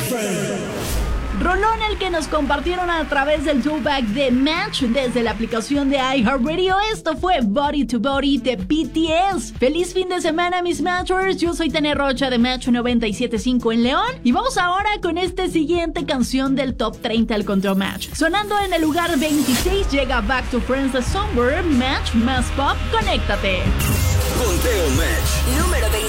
Rolón el que nos compartieron a través del throwback de Match desde la aplicación de iHeartRadio. Esto fue Body to Body de BTS. Feliz fin de semana, mis Matchers. Yo soy Tania Rocha de Match 97.5 en León. Y vamos ahora con esta siguiente canción del Top 30 al Control Match. Sonando en el lugar 26 llega Back to Friends de Somewhere. Match más pop, conéctate. Conteo Match número 26.